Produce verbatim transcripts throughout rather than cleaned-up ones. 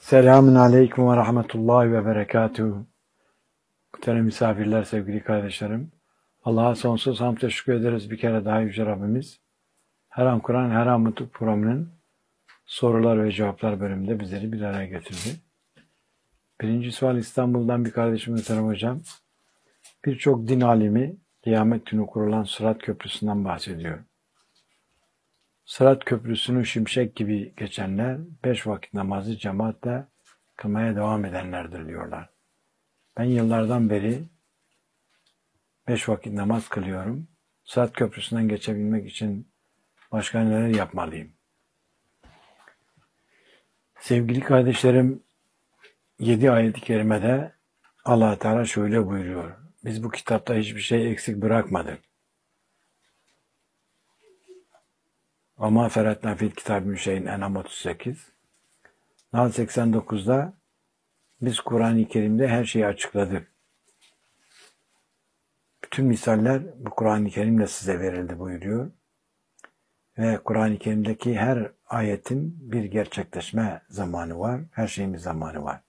Selamun Aleyküm ve Rahmetullahi ve Berekatuhu. Muhterem misafirler, sevgili kardeşlerim. Allah'a sonsuz hamd teşekkür ederiz bir kere daha Yüce Rabbimiz. Her an Kur'an, her an Mutlu programının sorular ve cevaplar bölümünde bizleri bir araya getirdi. Birinci sual İstanbul'dan bir kardeşim muhterem hocam. Birçok din alimi kıyamet günü kurulan Sırat Köprüsü'nden bahsediyor. Sırat Köprüsü'nü şimşek gibi geçenler beş vakit namazı cemaatle kılmaya devam edenlerdir diyorlar. Ben yıllardan beri beş vakit namaz kılıyorum. Sırat Köprüsü'nden geçebilmek için başka neler yapmalıyım? Sevgili kardeşlerim, yedi ayet-i kerimede Allah Teala şöyle buyuruyor. Biz bu kitapta hiçbir şey eksik bırakmadık. Ama feretna fil kitab-ı şeyin En'am otuz sekiz. Nahl seksen dokuzda biz Kur'an-ı Kerim'de her şeyi açıkladık. Bütün misaller bu Kur'an-ı Kerim'le size verildi buyuruyor. Ve Kur'an-ı Kerim'deki her ayetin bir gerçekleşme zamanı var. Her şeyin bir zamanı var.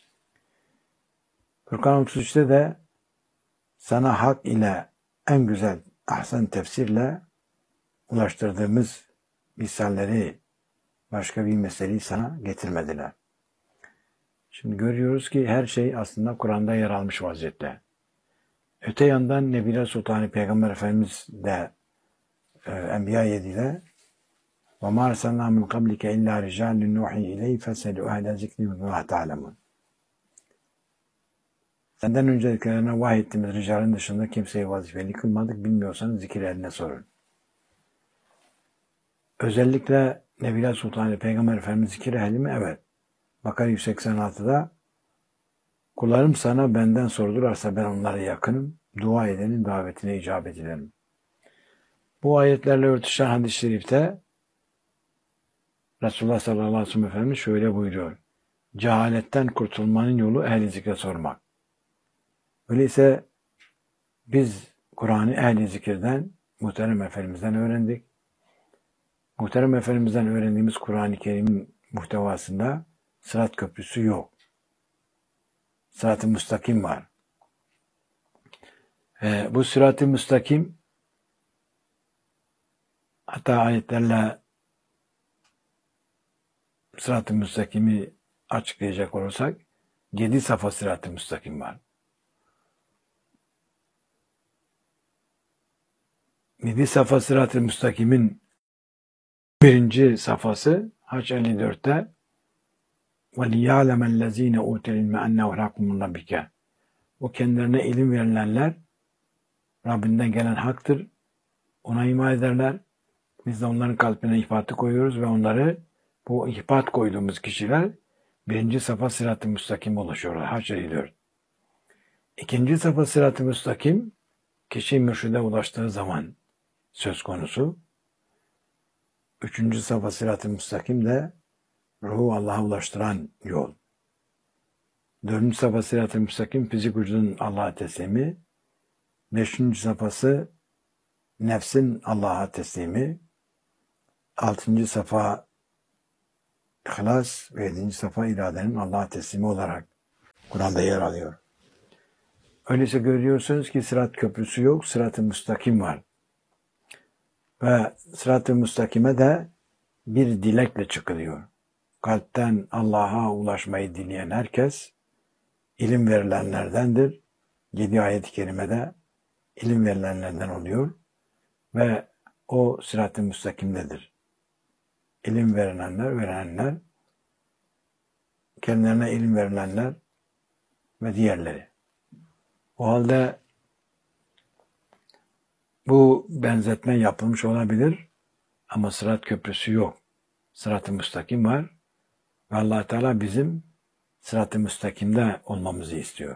Furkan otuz üçte de sana hak ile en güzel ahsen tefsirle ulaştırdığımız misalleri başka bir meseleyi sana getirmediler. Şimdi görüyoruz ki her şey aslında Kur'an'da yer almış vaziyette. Öte yandan Nebile Sultanı Peygamber Efendimiz de e, Enbiya yedide وَمَا أَرْسَلْنَا مِنْ قَبْلِكَ إِلَّا رِجَالٌ نُوحِي إِلَيْهِ فَاسْأَلُوا أَهْلَ الذِّكْرِ إِن كُنتُمْ لَا تَعْلَمُونَ. Senden öncekilerine vahyettiğimiz rijalin dışında kimseyi vazifeli kılmadık. Bilmiyorsanız zikir eline sorun. Özellikle Nebile Sultanı Peygamber Efendimiz zikir ehli mi? Evet. Bakara yüz seksen altıda kullarım sana benden sordularsa ben onlara yakınım. Dua edenin davetine icabet ederim. Bu ayetlerle örtüşen hadis-i şerifte Resulullah sallallahu aleyhi ve sellem Efendimiz şöyle buyuruyor. Cehaletten kurtulmanın yolu ehli zikre sormak. Öyleyse biz Kur'an'ı ehli zikirden, Muhterem Efendimiz'den öğrendik. Muhterem Efendimiz'den öğrendiğimiz Kur'an-ı Kerim'in muhtevasında Sırat Köprüsü yok. Sırat-ı Müstakim var. Ee, bu Sırat-ı Müstakim hatta ayetlerle Sırat-ı Müstakim'i açıklayacak olursak yedi safa Sırat-ı Müstakim var. Yedi safa Sırat-ı Müstakim'in birinci safhası Haç elli dörtte وَلِيَعْلَمَ الَّذ۪ينَ اُوتَ الْاِلْمَ اَنَّهُ الْحَقُّ مِنْ رَبِّكَ. O kendilerine ilim verilenler Rabbinden gelen haktır. Ona iman ederler. Biz de onların kalbine ihbatı koyuyoruz ve onları bu ihbat koyduğumuz kişiler birinci safa Sırat-ı Müstakim ulaşıyorlar. Haç elli dört. İkinci safa Sırat-ı Müstakim kişi mürşide ulaştığı zaman söz konusu. Üçüncü safa Sırat-ı Müstakim de ruhu Allah'a ulaştıran yol. Dördüncü safa Sırat-ı Müstakim fizik vücudun Allah'a teslimi. Beşinci safhası nefsin Allah'a teslimi. Altıncı safa İhlas ve yedinci safa iradenin Allah'a teslimi olarak Kur'an'da yer alıyor. Öyleyse görüyorsunuz ki Sırat Köprüsü yok, Sırat-ı Müstakim var. Ve Sırat-ı Müstakim'e de bir dilekle çıkılıyor. Kalpten Allah'a ulaşmayı dileyen herkes ilim verilenlerdendir. Yedi ayet-i kerimede ilim verilenlerden oluyor ve o Sırat-ı Müstakim'dedir. İlim verilenler, verenler, kendilerine ilim verilenler ve diğerleri. O halde bu benzetme yapılmış olabilir ama Sırat Köprüsü yok. Sırat-ı Müstakim var ve Allah Teala bizim Sırat-ı Müstakim'de olmamızı istiyor.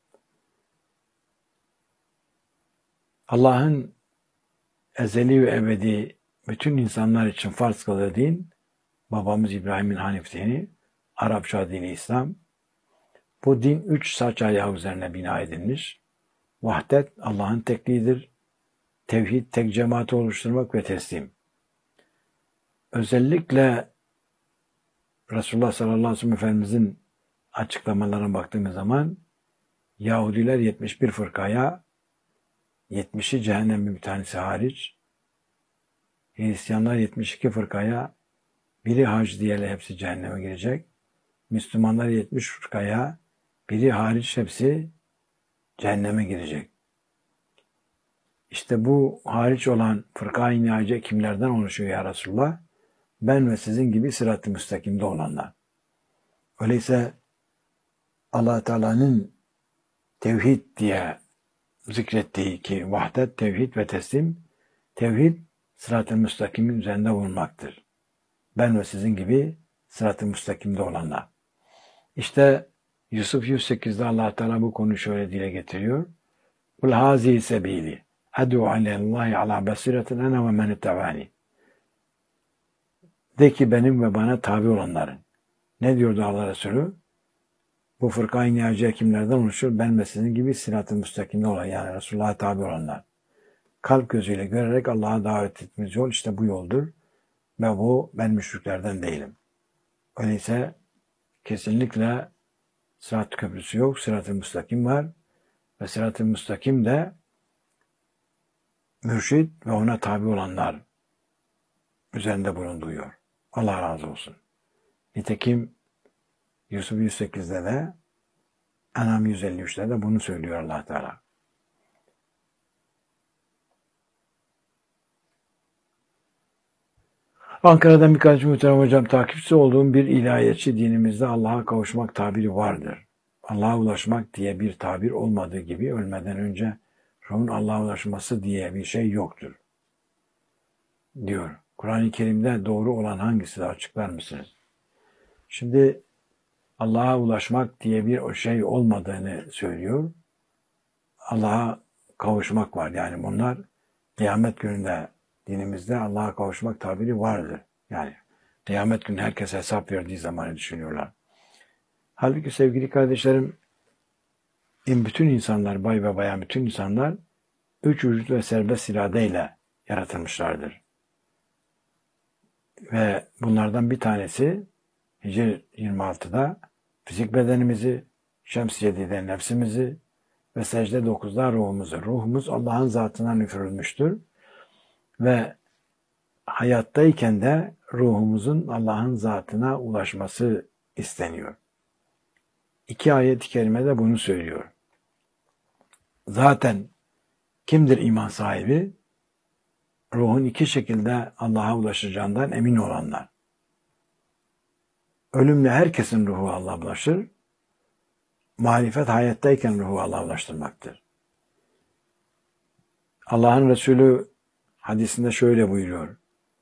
Allah'ın ezeli ve ebedi bütün insanlar için farz kıldığı din, babamız İbrahim'in Hanif dini, Arapça dini İslam. Bu din üç saç ayağı üzerine bina edilmiş. Vahdet Allah'ın tekliğidir. Tevhid, tek cemaati oluşturmak ve teslim. Özellikle Resulullah sallallahu aleyhi ve sellem Efendimizin açıklamalarına baktığımız zaman Yahudiler yetmiş bir fırkaya, yetmişi cehennem bir tanesi hariç, Hristiyanlar yetmiş iki fırkaya, biri hac diğerleri hepsi cehenneme girecek. Müslümanlar yetmiş fırkaya, biri hariç hepsi cehenneme girecek. İşte bu hariç olan fırka-i nihace kimlerden oluşuyor ya Resulullah? Ben ve sizin gibi sırat-ı müstakimde olanlar. Öyleyse Allah Teala'nın tevhid diye zikrettiği ki vahdet, tevhid ve teslim, tevhid sırat-ı müstakimin üzerinde bulunmaktır. Ben ve sizin gibi sırat-ı müstakimde olanlar. İşte Yusuf yüz sekizde Allah Teala bu konuyu şöyle dile getiriyor. Kul hazihi sebili ed'u alallahi ala basiretin ene ve men ittabani. De ki benim ve bana tabi olanların. Ne diyordu Allah Resulü? Bu fırka-i nihaciye kimlerden oluşur? Ben ve sizin gibi sırat-ı müstakimde olan, yani Resulullah'a tabi olanlar. Kalp gözüyle görerek Allah'a davet ettiğimiz yol işte bu yoldur. Ve bu ben müşriklerden değilim. Öyleyse kesinlikle sırat köprüsü yok. Sırat-ı müstakim var. Ve sırat-ı müstakim de mürşid ve ona tabi olanlar üzerinde bulunduruyor. Allah razı olsun. Nitekim Yusuf yüz sekizde de En'am yüz elli üçte de bunu söylüyor Allah Teala. Ankara'dan birkaç muhterem hocam, takipçisi olduğum bir ilahiyatçı dinimizde Allah'a kavuşmak tabiri vardır. Allah'a ulaşmak diye bir tabir olmadığı gibi ölmeden önce ruhun Allah'a ulaşması diye bir şey yoktur, diyor. Kur'an-ı Kerim'de doğru olan hangisi de açıklar mısınız? Şimdi Allah'a ulaşmak diye bir şey olmadığını söylüyor. Allah'a kavuşmak var. Yani bunlar kıyamet gününde dinimizde Allah'a kavuşmak tabiri vardır. Yani kıyamet günü herkes hesap verdiği zamanı düşünüyorlar. Halbuki sevgili kardeşlerim, bütün insanlar, bay ve bayan bütün insanlar üç vücut ve serbest iradeyle yaratılmışlardır. Ve bunlardan bir tanesi Hicr yirmi altıda fizik bedenimizi, Şems yedide nefsimizi ve secde dokuzda ruhumuzu. Ruhumuz Allah'ın zatından üfürülmüştür. Ve hayattayken de ruhumuzun Allah'ın zatına ulaşması isteniyor. İki ayet-i kerime de bunu söylüyor. Zaten kimdir iman sahibi? Ruhun iki şekilde Allah'a ulaşacağından emin olanlar. Ölümle herkesin ruhu Allah'a ulaşır. Marifet hayattayken ruhu Allah'a ulaştırmaktır. Allah'ın Resulü hadisinde şöyle buyuruyor.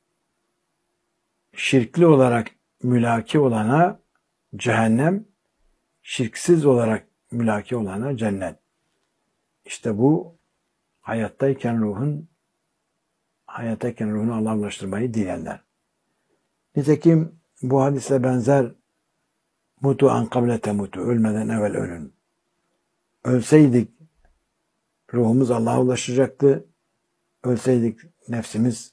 Şirkli olarak mülaki olana cehennem, şirksiz olarak mülaki olana cennet. İşte bu hayattayken ruhun hayattayken ruhunu Allah'a ulaştırmayı dileyenler. Nitekim bu hadise benzer mutu an kable temutu, ölmeden evvel ölün. Ölseydik ruhumuz Allah'a ulaşacaktı. Ölseydik nefsimiz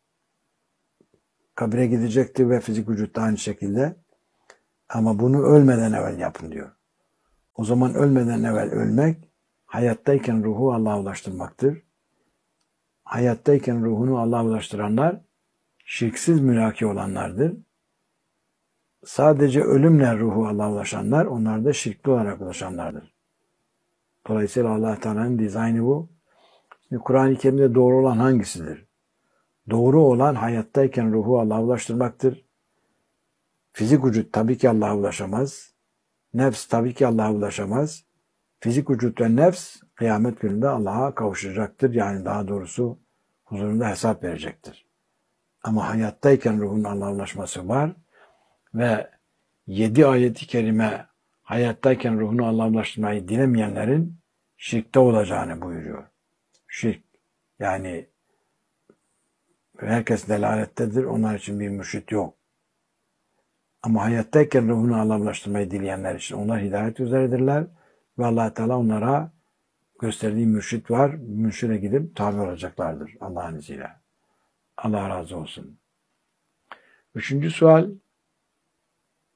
kabire gidecekti ve fizik vücutta aynı şekilde. Ama bunu ölmeden evvel yapın diyor. O zaman ölmeden evvel ölmek, hayattayken ruhu Allah'a ulaştırmaktır. Hayattayken ruhunu Allah'a ulaştıranlar şirksiz mülaki olanlardır. Sadece ölümle ruhu Allah'a ulaşanlar, onlar da şirkli olarak ulaşanlardır. Dolayısıyla Allah Teala'nın dizaynı bu. Şimdi Kur'an-ı Kerim'de doğru olan hangisidir? Doğru olan hayattayken ruhu Allah'a ulaştırmaktır. Fizik vücut tabii ki Allah'a ulaşamaz. Nefs tabii ki Allah'a ulaşamaz. Fizik vücut ve nefs kıyamet gününde Allah'a kavuşacaktır. Yani daha doğrusu huzurunda hesap verecektir. Ama hayattayken ruhun Allah'a ulaşması var ve yedi ayet-i kerime hayattayken ruhunu Allah'a ulaştırmayı dilemeyenlerin şirkte olacağını buyuruyor. Şirk, yani herkes delalettedir, onlar için bir mürşit yok. Ama hayattayken ruhunu Allah'a ulaştırmayı dileyenler için onlar hidayet üzeredirler ve Allah Teala onlara gösterdiği mürşit var, mürşide gidip tabi olacaklardır Allah'ın izniyle. Allah razı olsun. Üçüncü sual,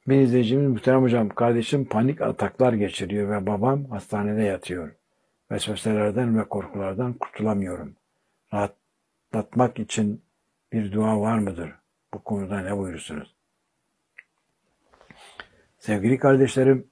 Bir izleyicimiz, muhterem hocam, kardeşim panik ataklar geçiriyor ve babam hastanede yatıyor. Vesveselerden ve korkulardan kurtulamıyorum. Rahatlatmak için bir dua var mıdır? Bu konuda ne buyurursunuz? Sevgili kardeşlerim,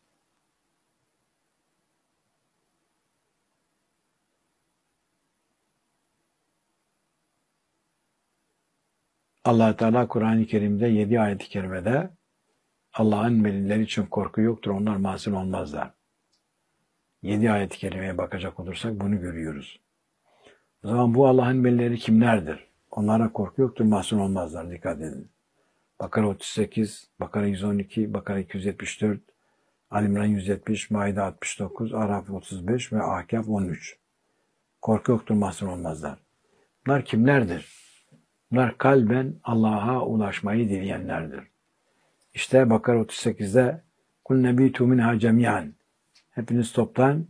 Allah Teala Kur'an-ı Kerim'de yedi ayet-i kerimede Allah'ın velileri için korku yoktur, onlar mahzun olmazlar. Yedi ayet-i kerimeye bakacak olursak bunu görüyoruz. O zaman bu Allah'ın velileri kimlerdir? Onlara korku yoktur, mahzun olmazlar. Dikkat edin. Bakara otuz sekiz, Bakara yüz on iki, Bakara iki yüz yetmiş dört, Ali İmran yüz yetmiş, Maide altmış dokuz, Araf otuz beş ve Ahkaf on üç. Korku yoktur, mahzun olmazlar. Bunlar kimlerdir? Bunlar kalben Allah'a ulaşmayı dileyenlerdir. İşte Bakara otuz sekizde kul nebitu minha cemiyan. Hepiniz toptan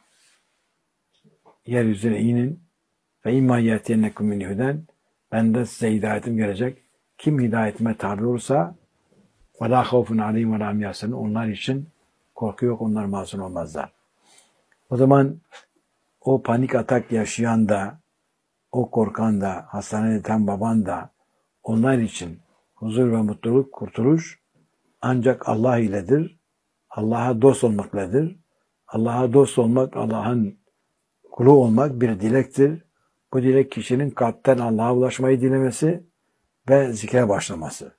yeryüzüne inin ve imma yetiyennekum min huden. Benden size hidayetim gelecek. Kim hidayetime tabi olursa ve la havfun aleyhim ve la hum yahzanun. Onlar için korku yok, onlar masum olmazlar. O zaman o panik atak yaşayan da, o korkan da, hastanede yatan baban da, onlar için huzur ve mutluluk, kurtuluş ancak Allah iledir. Allah'a dost olmakladır. Allah'a dost olmak, Allah'ın kulu olmak bir dilektir. Bu dilek kişinin kalpten Allah'a ulaşmayı dilemesi ve zikre başlaması.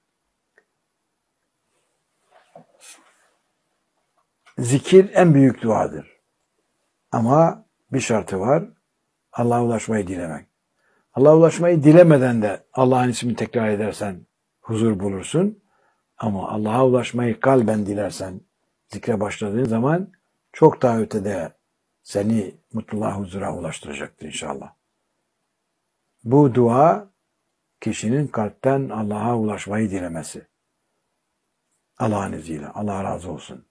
Zikir en büyük duadır. Ama bir şartı var. Allah'a ulaşmayı dilemek. Allah'a ulaşmayı dilemeden de Allah'ın ismini tekrar edersen huzur bulursun. Ama Allah'a ulaşmayı kalben dilersen, zikre başladığın zaman çok daha ötede seni mutluluğa, huzura ulaştıracaktır inşallah. Bu dua kişinin kalpten Allah'a ulaşmayı dilemesi. Allah'ın izniyle. Allah razı olsun.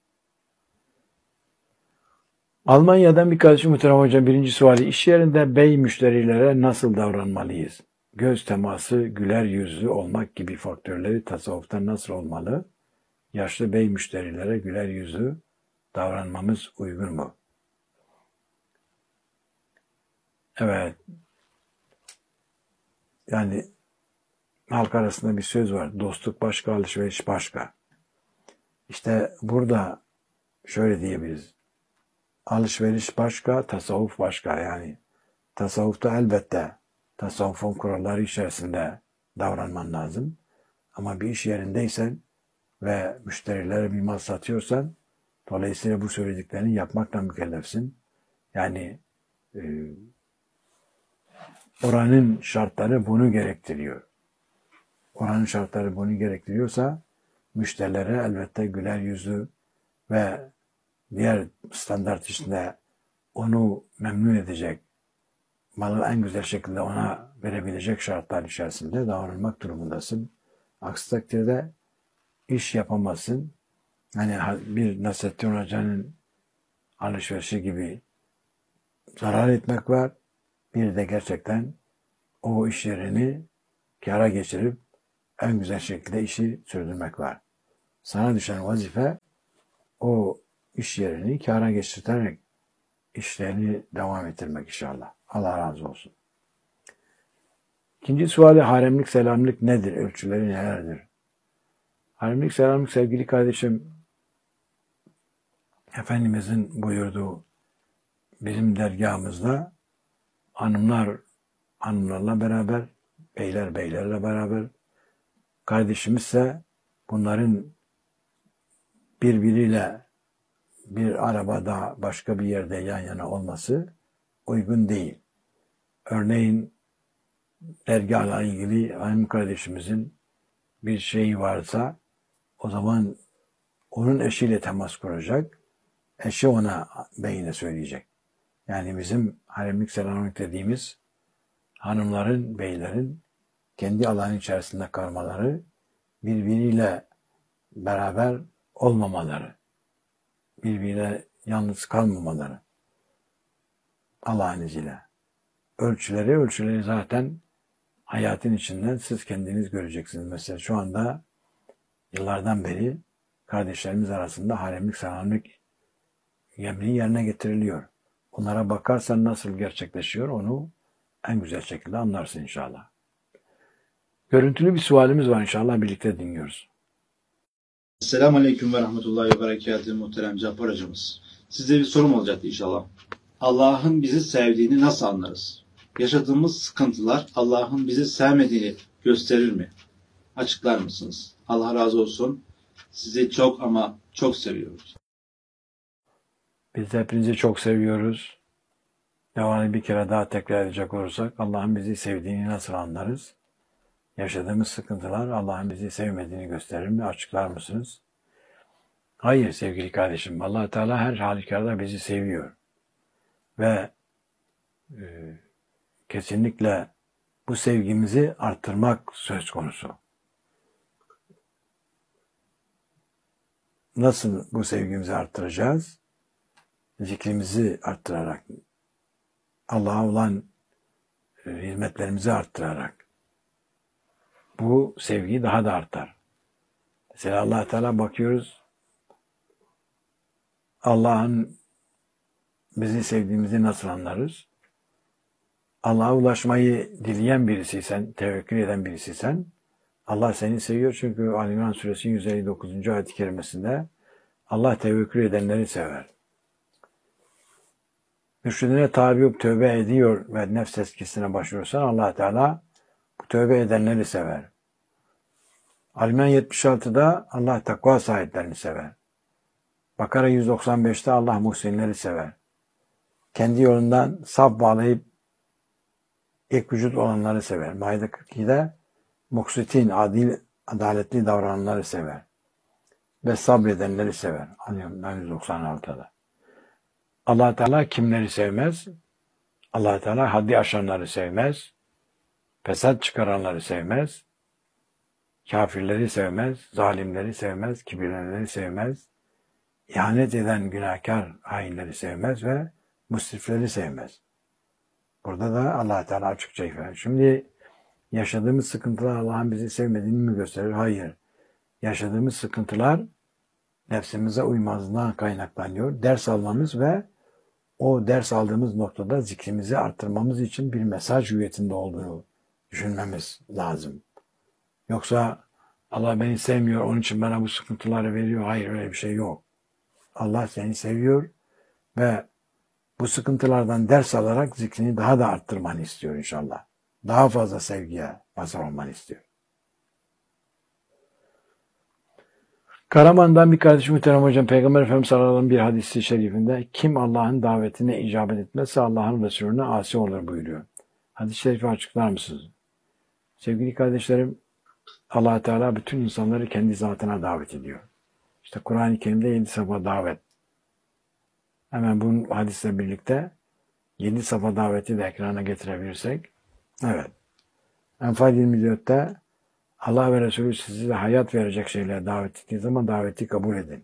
Almanya'dan bir kardeşim, muhterem hocam, birinci suali: İş yerinde bey müşterilere nasıl davranmalıyız? Göz teması, güler yüzlü olmak gibi faktörleri tasavvufta nasıl olmalı? Yaşlı bey müşterilere güler yüzlü davranmamız uygun mu? Evet. Yani halk arasında bir söz var. Dostluk başka, alışveriş başka. İşte burada şöyle diyebiliriz. Alışveriş başka, tasavvuf başka. Yani tasavvufta elbette tasavvufun kuralları içerisinde davranman lazım. Ama bir iş yerindeysen ve müşterilere bir mal satıyorsan, dolayısıyla bu söylediklerini yapmakla mükellefsin. Yani e, oranın şartları bunu gerektiriyor. Oranın şartları bunu gerektiriyorsa müşterilere elbette güler yüzlü ve diğer standart içinde onu memnun edecek, malı en güzel şekilde ona verebilecek şartlar içerisinde davranmak durumundasın. Aksi takdirde iş yapamazsın. Yani bir Nasrettin Hoca'nın alışverişi gibi zarar etmek var. Bir de gerçekten o iş yerini kâra geçirip en güzel şekilde işi sürdürmek var. Sana düşen vazife o iş yerini kâra geçirterek işlerini devam ettirmek inşallah. Allah razı olsun. İkinci suali: haremlik, selamlık nedir? Ölçüleri nelerdir? Haremlik, selamlık sevgili kardeşim, Efendimizin buyurduğu bizim dergahımızda hanımlar hanımlarla beraber, beyler beylerle beraber, kardeşimizse bunların birbiriyle bir arabada başka bir yerde yan yana olması uygun değil. Örneğin dergahla ilgili hanım kardeşimizin bir şeyi varsa o zaman onun eşiyle temas kuracak. Eşi ona beyine söyleyecek. Yani bizim haremlik, selamlık dediğimiz hanımların, beylerin kendi alanı içerisinde kalmaları, birbiriyle beraber olmamaları, birbiriyle yalnız kalmamaları. Allah'ın izniyle. Ölçüleri, ölçüleri zaten hayatın içinden siz kendiniz göreceksiniz. Mesela şu anda yıllardan beri kardeşlerimiz arasında haremlik selamlık emri yerine getiriliyor. Onlara bakarsan nasıl gerçekleşiyor onu en güzel şekilde anlarsın inşallah. Görüntülü bir sualimiz var inşallah birlikte dinliyoruz. Selamun Aleyküm ve Rahmetullahi ve Berekatuhu muhterem Cappar hocamız. Size bir sorum olacaktı inşallah. Allah'ın bizi sevdiğini nasıl anlarız? Yaşadığımız sıkıntılar Allah'ın bizi sevmediğini gösterir mi? Açıklar mısınız? Allah razı olsun. Sizi çok ama çok seviyoruz. Biz de hepinizi çok seviyoruz. Devamlı bir kere daha tekrar edecek olursak Allah'ın bizi sevdiğini nasıl anlarız? Yaşadığımız sıkıntılar Allah'ın bizi sevmediğini gösterir mi? Açıklar mısınız? Hayır sevgili kardeşim. Allah Teala her halükarda bizi seviyor. Ve e, kesinlikle bu sevgimizi arttırmak söz konusu. Nasıl bu sevgimizi arttıracağız? Zikrimizi arttırarak, Allah'a olan e, hizmetlerimizi arttırarak. Bu sevgi daha da artar. Mesela Allah Teala bakıyoruz, Allah'ın bizi sevdiğimizi nasıl anlarız? Allah'a ulaşmayı dileyen birisiysen, tevekkül eden birisiysen, Allah seni seviyor çünkü Ali İmran Suresi yüz elli dokuzuncu ayet-i kerimesinde Allah tevekkül edenleri sever. Mürşidine tabi olup tövbe ediyor ve nefs eskisine başlıyorsan Allah Teala bu tövbe edenleri sever. Ali İmran yetmiş altıda Allah takva sahiplerini sever. Bakara yüz doksan beşte Allah muhsinleri sever. Kendi yolundan saf bağlayıp ilk vücut olanları sever. Maide kırk ikide muksitin, adil, adaletli davrananları sever. Ve sabredenleri sever. Ali yüz doksan altıda. Allah Teala kimleri sevmez? Allah Teala haddi aşanları sevmez. Fesat çıkaranları sevmez. Kafirleri sevmez. Zalimleri sevmez. Kibirlenleri sevmez. İhanet eden günahkar hainleri sevmez ve müsrifleri sevmez. Burada da Allah Teala açıkça ifade. Şimdi yaşadığımız sıkıntılar Allah'ın bizi sevmediğini mi gösterir? Hayır. Yaşadığımız sıkıntılar nefsimize uymazlığından kaynaklanıyor. Ders almamız ve o ders aldığımız noktada zikrimizi arttırmamız için bir mesaj hüviyetinde olduğunu düşünmemiz lazım. Yoksa Allah beni sevmiyor, onun için bana bu sıkıntıları veriyor. Hayır, öyle bir şey yok. Allah seni seviyor ve bu sıkıntılardan ders alarak zikrini daha da arttırmanı istiyor inşallah. Daha fazla sevgiye mazhar olmanı istiyor. Karaman'dan bir kardeşim muhterem hocam, Peygamber Efendimiz sallallahu aleyhi ve sellem bir hadisi şerifinde kim Allah'ın davetine icabet etmezse Allah'ın Resulüne asi olur buyuruyor. Hadis-i şerifi açıklar mısınız? Sevgili kardeşlerim, Allah Teala bütün insanları kendi zatına davet ediyor. İşte Kur'an-ı Kerim'de yedi safa davet. Hemen bu hadisle birlikte yedi safa daveti de ekrana getirebilirsek. Evet. Enfal yirmi dörtte Allah ve Resulü size hayat verecek şeylere davet ettiği zaman daveti kabul edin.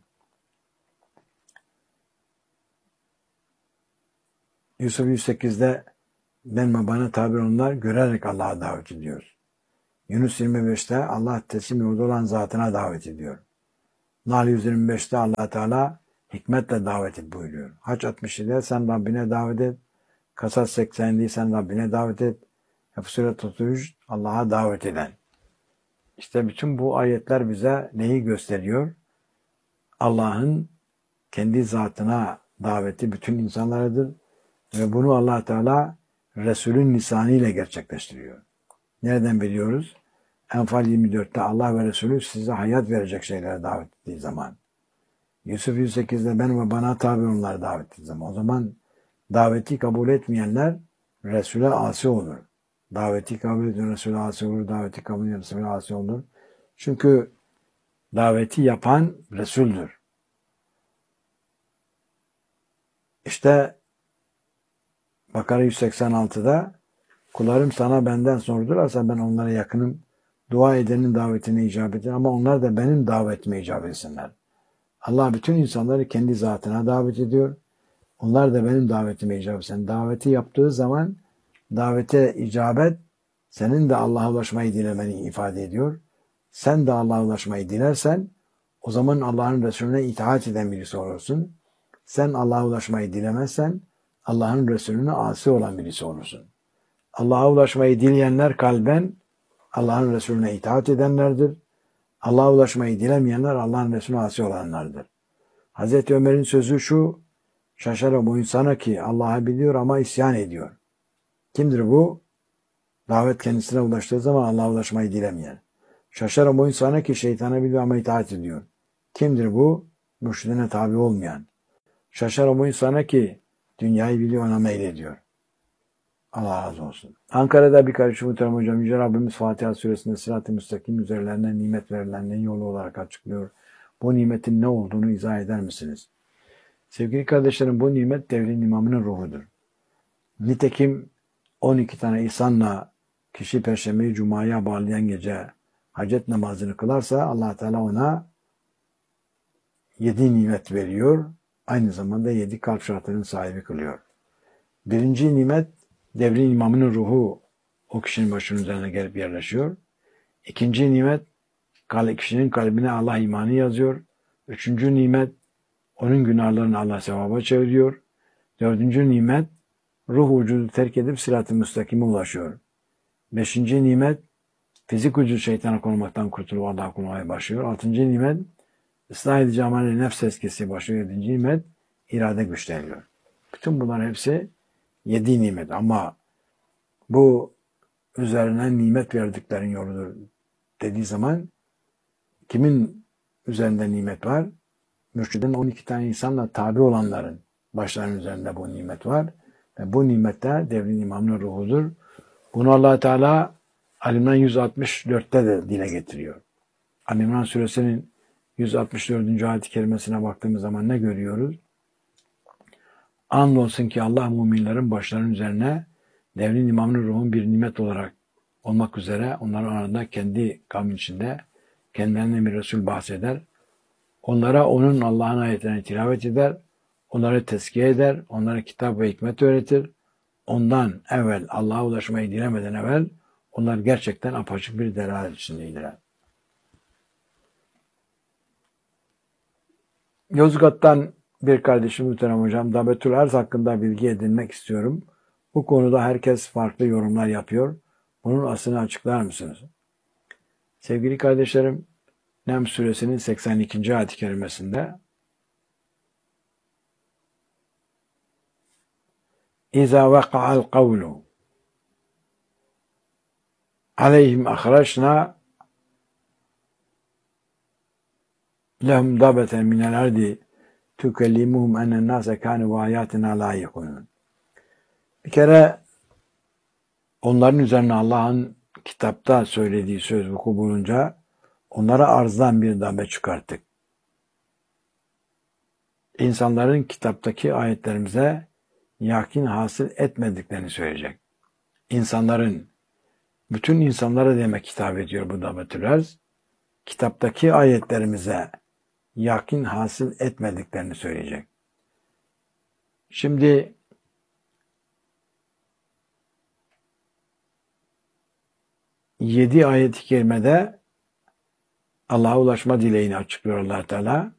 Yusuf yüz sekizde ben ve bana tabi olanlar görerek Allah'a davet ediyor. Yunus yirmi beşte Allah teslim yolda olan zatına davet ediyor. Nahl yüz yirmi beşte Allah Teala hikmetle davet et buyuruyor. Hac altmış yedide sen Rabbine davet et. Kasas sekseninde sen Rabbine davet et. Fussilet otuz üç Allah'a davet eden. İşte bütün bu ayetler bize neyi gösteriyor? Allah'ın kendi zatına daveti bütün insanlaradır ve bunu Allah Teala Resulün lisanıyla gerçekleştiriyor. Nereden biliyoruz? Enfal yirmi dörtte Allah ve Resulü size hayat verecek şeylere davet ettiği zaman. Yusuf yüz sekizde ben ve bana tabi onları davet ettiği zaman. O zaman daveti kabul etmeyenler Resul'e asi olur. Daveti kabul eden Resul'e asi olur. Daveti kabul eden Resul'e asi olur. Çünkü daveti yapan Resul'dür. İşte Bakara yüz seksen altıda kullarım sana benden sordurlarsa ben onlara yakınım. Dua edenin davetine icabet edin ama onlar da benim davetime icabet etsinler. Allah bütün insanları kendi zatına davet ediyor. Onlar da benim davetime icabet etsin. Daveti yaptığı zaman davete icabet senin de Allah'a ulaşmayı dilemeni ifade ediyor. Sen de Allah'a ulaşmayı dilersen o zaman Allah'ın Resulüne itaat eden birisi olursun. Sen Allah'a ulaşmayı dilemezsen Allah'ın Resulüne asi olan birisi olursun. Allah'a ulaşmayı dileyenler kalben Allah'ın Resulüne itaat edenlerdir. Allah'a ulaşmayı dilemeyenler Allah'ın Resulüne asi olanlardır. Hazreti Ömer'in sözü şu: şaşarım o insana ki Allah'ı biliyor ama isyan ediyor. Kimdir bu? Davet kendisine ulaştığı zaman Allah'a ulaşmayı dilemeyen. Şaşarım o insana ki şeytanı biliyor ama itaat ediyor. Kimdir bu? Mürşidine tabi olmayan. Şaşarım o insana ki dünyayı biliyor ona meylediyor. Allah razı olsun. Ankara'da bir kardeşim muhterem hocam Yüce Rabbimiz Fatiha suresinde sırat-ı müstakim üzerlerine nimet verilenlerin yolu olarak açıklıyor. Bu nimetin ne olduğunu izah eder misiniz? Sevgili kardeşlerim, bu nimet devrin imamının ruhudur. Nitekim on iki tane ihsanla kişi Perşembe'yi Cuma'ya bağlayan gece hacet namazını kılarsa Allah Teala ona yedi nimet veriyor. Aynı zamanda yedi kalp şartının sahibi kılıyor. Birinci nimet devrin imamının ruhu o kişinin başının üzerine gelip yerleşiyor. İkinci nimet kişinin kalbine Allah imanı yazıyor. Üçüncü nimet onun günahlarını Allah sevaba çeviriyor. Dördüncü nimet ruh vücudu terk edip sırat-ı müstakime ulaşıyor. Beşinci nimet fizik vücudu şeytana konmaktan kurtulup Allah'a kullanmaya başlıyor. Altıncı nimet ıslah edici amel nefs eskisi başlıyor. Yedinci nimet irade güçleniyor. Bütün bunların hepsi yedi nimet ama bu üzerine nimet verdiklerin yoludur dediği zaman kimin üzerinde nimet var? Mürşidin on iki tane insanla tabi olanların başlarının üzerinde bu nimet var. Ve bu nimet de devrin imamının ruhudur. Bunu Allah Teala Ali-İmran yüz altmış dörtte de dile getiriyor. Ali-İmran suresinin yüz altmış dördüncü ayet-i kerimesine baktığımız zaman ne görüyoruz? Andolsun ki Allah müminlerin başlarının üzerine devrin imamının ruhun bir nimet olarak olmak üzere onların arasında kendi kavmin içinde kendilerine bir Resul bahseder. Onlara onun Allah'ın ayetlerini tilavet eder. Onları tezkiye eder. Onlara kitap ve hikmet öğretir. Ondan evvel Allah'a ulaşmayı dilemeden evvel onlar gerçekten apaçık bir delalet içindeydiler. Yozgat'tan bir kardeşim muhterem hocam, Dabetül Arz hakkında bilgi edinmek istiyorum. Bu konuda herkes farklı yorumlar yapıyor. Bunun aslını açıklar mısınız? Sevgili kardeşlerim, Nem suresinin seksen ikinci ayet-i kerimesinde İza vaka'al kavlu aleyhim ahraçna lehum dabeten minel ardi tükellimuhum ennen nase kânu ve ayatina la yekunun. Bir kere onların üzerine Allah'ın kitapta söylediği söz vuku bulunca onlara arzdan bir dabe çıkarttık. İnsanların kitaptaki ayetlerimize yakin hasıl etmediklerini söyleyecek. İnsanların, bütün insanlara demek hitap ediyor bu Dabetül Arz. Kitaptaki ayetlerimize yakin hasıl etmediklerini söyleyecek. Şimdi yedi ayet-i kerimede Allah'a ulaşma dileğini açıklıyor Allah Teala.